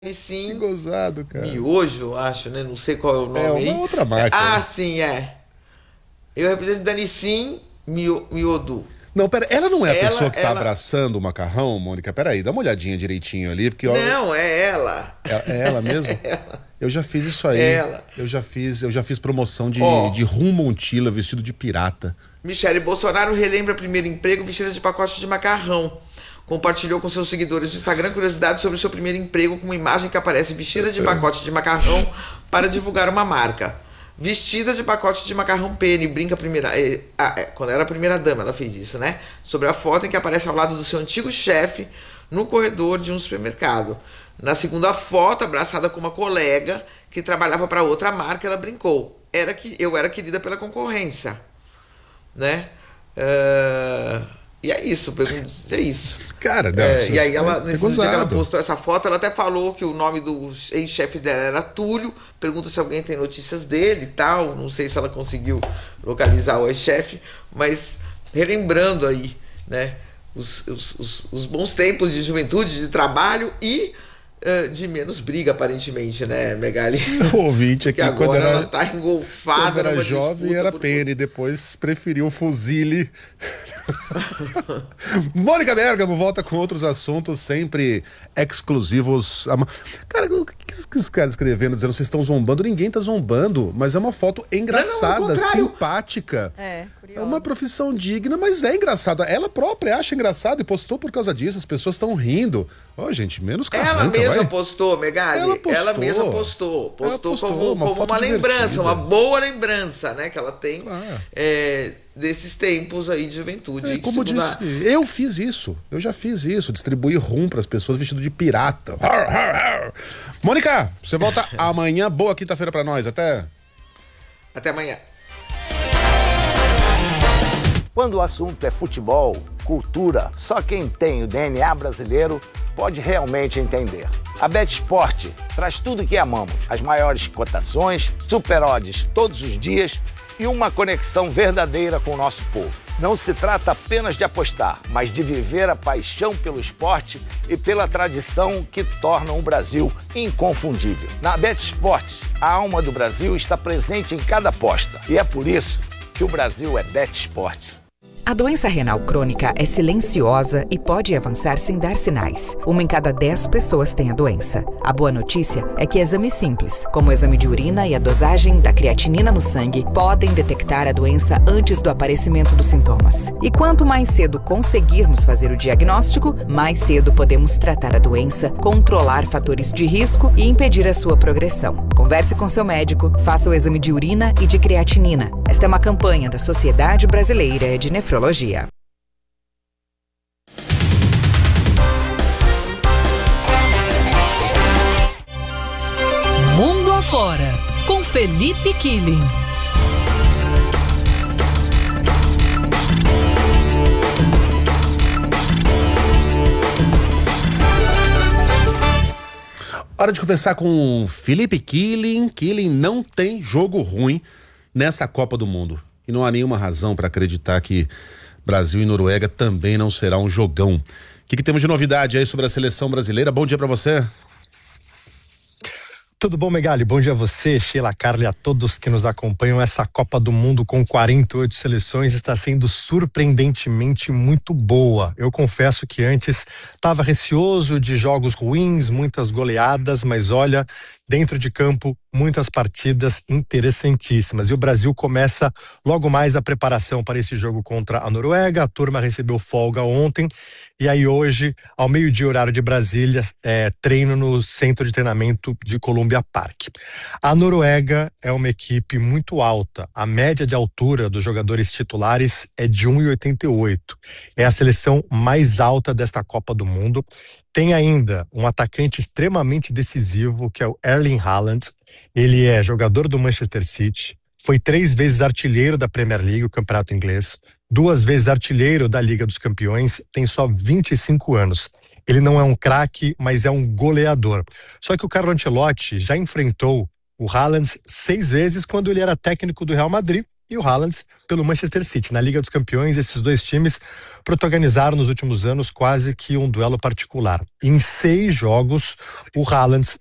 Que Sim, gozado, cara. Miojo, acho, né? Não sei qual é o É nome uma aí. outra marca, né? Sim, é. Eu represento Dani Sim Miodu. Não, pera, ela não é a Ela, pessoa que tá ela. abraçando o macarrão, Mônica? Pera aí, dá uma olhadinha direitinho ali, porque ó, Não, é ela. é ela mesmo? Eu já fiz isso É aí. ela. Eu já fiz promoção de Ó, rum Montila vestido de pirata. Michele Bolsonaro relembra primeiro emprego vestida de pacote de macarrão. Compartilhou com seus seguidores do Instagram curiosidades sobre o seu primeiro emprego com uma imagem que aparece vestida de pacote de macarrão para divulgar uma marca. Vestida de pacote de macarrão pene, brinca a primeira. Quando era a primeira dama, ela fez isso, né? Sobre a foto em que aparece ao lado do seu antigo chefe no corredor de um supermercado. Na segunda foto, abraçada com uma colega que trabalhava para outra marca, ela brincou. Eu era querida pela concorrência, né? E é isso, é isso. Cara, não, E aí ela, é nesse dia que ela gozado. postou essa foto, ela até falou que o nome do ex-chefe dela era Túlio, pergunta se alguém tem notícias dele e tal, não sei se ela conseguiu localizar o ex-chefe, mas relembrando aí, né, os bons tempos de juventude, de trabalho e de menos briga, aparentemente, né, Megali? O ouvinte Porque aqui, quando agora ela era, tá quando engolfada era numa jovem, disputa era por... pene, depois preferiu o fuzile. Mônica Bergamo volta com outros assuntos sempre exclusivos. Cara, o que os caras escrevendo, dizendo vocês estão zombando? Ninguém tá zombando, mas é uma foto Não, ao engraçada, contrário. simpática. É, É uma curioso. profissão digna, mas é engraçado. Ela própria acha engraçado e postou por causa disso. As pessoas estão rindo. Ó, gente, menos Ela carranca, mesma vai. postou, Megali. Ela postou. Ela mesma postou. Ela Postou postou como, uma como foto uma lembrança, divertida. uma boa lembrança, né? Que ela tem Ah. desses tempos aí de juventude. É, Que, como segundo disse, eu fiz isso. Eu já fiz isso. Distribuir rum para as pessoas vestido de pirata. Har, har, har. Mônica, você volta amanhã. Boa quinta-feira para nós. Até. Até amanhã. Quando o assunto é futebol, cultura, só quem tem o DNA brasileiro pode realmente entender. A BetSport traz tudo que amamos, as maiores cotações, super odds todos os dias e uma conexão verdadeira com o nosso povo. Não se trata apenas de apostar, mas de viver a paixão pelo esporte e pela tradição que tornam o Brasil inconfundível. Na BetSport, a alma do Brasil está presente em cada aposta e é por isso que o Brasil é BetSport. A doença renal crônica é silenciosa e pode avançar sem dar sinais. 1 em cada 10 pessoas tem a doença. A boa notícia é que exames simples, como o exame de urina e a dosagem da creatinina no sangue, podem detectar a doença antes do aparecimento dos sintomas. E quanto mais cedo conseguirmos fazer o diagnóstico, mais cedo podemos tratar a doença, controlar fatores de risco e impedir a sua progressão. Converse com seu médico, faça o exame de urina e de creatinina. Esta é uma campanha da Sociedade Brasileira de Nefrologia. Mundo Afora, com Felipe Killing. Hora de conversar com Felipe Killing. Killing, não tem jogo ruim nessa Copa do Mundo. E não há nenhuma razão para acreditar que Brasil e Noruega também não será um jogão. O que temos de novidade aí sobre a seleção brasileira? Bom dia para você. Tudo bom, Megali? Bom dia a você, Sheila, Carla e a todos que nos acompanham. Essa Copa do Mundo com 48 seleções está sendo surpreendentemente muito boa. Eu confesso que antes estava receoso de jogos ruins, muitas goleadas, mas olha, dentro de campo, muitas partidas interessantíssimas. E o Brasil começa logo mais a preparação para esse jogo contra a Noruega. A turma recebeu folga ontem. E aí hoje, ao meio-dia, horário de Brasília, treino no centro de treinamento de Columbia Park. A Noruega é uma equipe muito alta. A média de altura dos jogadores titulares é de 1,88. É a seleção mais alta desta Copa do Mundo. Tem ainda um atacante extremamente decisivo, que é o Erling Haaland. Ele é jogador do Manchester City, foi 3 vezes artilheiro da Premier League, o campeonato inglês, 2 vezes artilheiro da Liga dos Campeões, tem só 25 anos. Ele não é um craque, mas é um goleador. Só que o Carlo Ancelotti já enfrentou o Haaland 6 vezes quando ele era técnico do Real Madrid e o Haaland pelo Manchester City. Na Liga dos Campeões, esses dois times protagonizaram nos últimos anos quase que um duelo particular. Em 6 jogos, o Haaland